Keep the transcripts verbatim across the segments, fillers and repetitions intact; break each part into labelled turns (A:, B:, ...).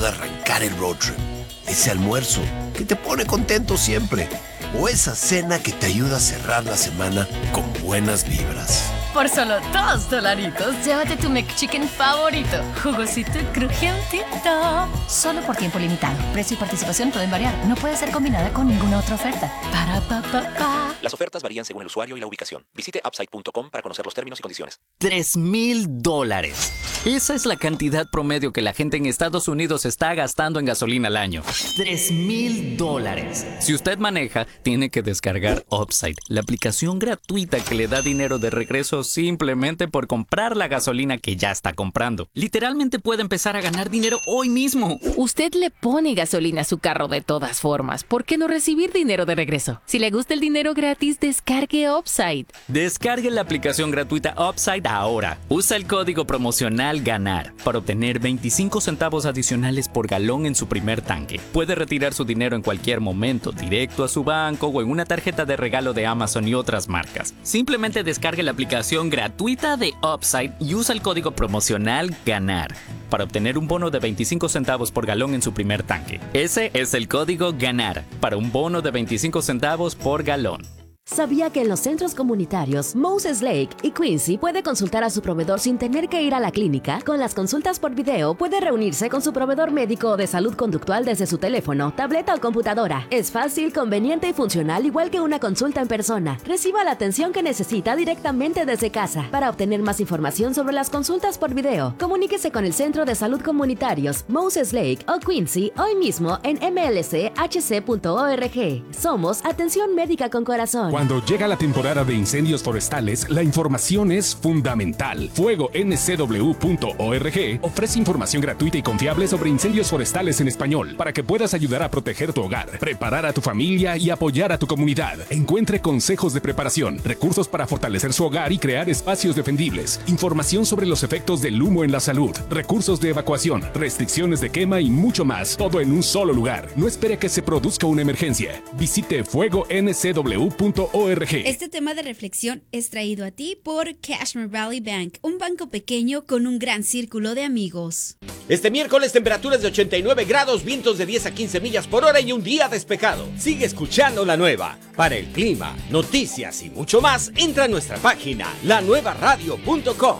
A: ayuda a arrancar el road trip. Ese almuerzo que te pone contento siempre. O esa cena que te ayuda a cerrar la semana con buenas vibras.
B: Por solo dos dolaritos, llévate tu McChicken favorito. Jugosito y crujientito. Solo por tiempo limitado. Precio y participación pueden variar. No puede ser combinada con ninguna otra oferta. Para pa pa pa.
C: Las ofertas varían según el usuario y la ubicación. Visite upside punto com para conocer los términos y condiciones.
D: Tres mil dólares. Esa es la cantidad promedio que la gente en Estados Unidos está gastando en gasolina al año. Tres mil dólares. Si usted maneja, tiene que descargar Upside, la aplicación gratuita que le da dinero de regreso simplemente por comprar la gasolina que ya está comprando. Literalmente puede empezar a ganar dinero hoy mismo.
E: Usted le pone gasolina a su carro de todas formas. ¿Por qué no recibir dinero de regreso? Si le gusta el dinero gratis, descargue Upside.
D: Descargue la aplicación gratuita Upside ahora. Usa el código promocional GANAR para obtener veinticinco centavos adicionales por galón en su primer tanque. Puede retirar su dinero en cualquier momento, directo a su banco o en una tarjeta de regalo de Amazon y otras marcas. Simplemente descargue la aplicación gratuita de Upside y usa el código promocional GANAR para obtener un bono de veinticinco centavos por galón en su primer tanque. Ese es el código GANAR para un bono de veinticinco centavos por galón.
F: ¿Sabía que en los centros comunitarios Moses Lake y Quincy puede consultar a su proveedor sin tener que ir a la clínica? Con las consultas por video puede reunirse con su proveedor médico o de salud conductual desde su teléfono, tableta o computadora. Es fácil, conveniente y funcional igual que una consulta en persona. Reciba la atención que necesita directamente desde casa. Para obtener más información sobre las consultas por video, comuníquese con el Centro de Salud Comunitarios Moses Lake o Quincy hoy mismo en m l c h c punto org. Somos Atención Médica con Corazón.
G: Cuando llega la temporada de incendios forestales, la información es fundamental. Fuego N C W punto org ofrece información gratuita y confiable sobre incendios forestales en español para que puedas ayudar a proteger tu hogar, preparar a tu familia y apoyar a tu comunidad. Encuentre consejos de preparación, recursos para fortalecer su hogar y crear espacios defendibles, información sobre los efectos del humo en la salud, recursos de evacuación, restricciones de quema y mucho más, todo en un solo lugar. No espere que se produzca una emergencia. Visite fuego N C W punto org.
H: Este tema de reflexión es traído a ti por Cashmere Valley Bank, un banco pequeño con un gran círculo de amigos.
I: Este miércoles temperaturas de ochenta y nueve grados, vientos de diez a quince millas por hora y un día despejado. Sigue escuchando La Nueva. Para el clima, noticias y mucho más, entra a nuestra página la nueva radio punto com.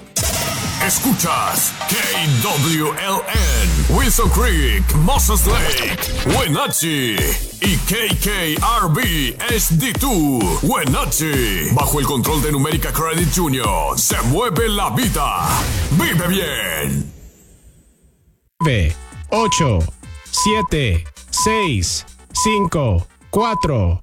J: Escuchas K W L N, Wilson Creek, Moses Lake, Wenatchee y K K R B H D dos, Wenatchee. Bajo el control de Numérica Credit Junior, se mueve la vida. Vive bien.
K: nueve, ocho, siete, seis, cinco, cuatro.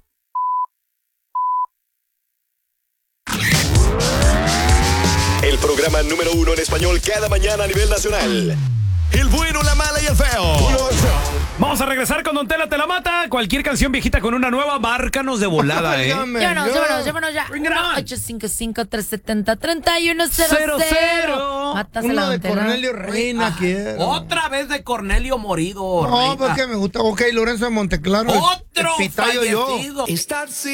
L: El programa número uno en español cada mañana a nivel nacional. El bueno, la mala y el feo.
M: Vamos a regresar con Don Tela Te la Mata. Cualquier canción viejita con una nueva, márcanos de volada, ¿eh?
E: Llámanos, llámanos, llámanos ya. ocho cinco cinco, tres siete cero, tres uno cero cero. Mátasela,
N: Uno de
E: Don Tela.
N: Cornelio Reina,
O: Ah,
N: quiero.
O: Otra vez de Cornelio Morido.
N: No,
O: Reina.
N: porque me gusta. Ok, Lorenzo de Monteclaro.
O: Otro
N: Pitayo yo.
O: fallecido.
L: Estar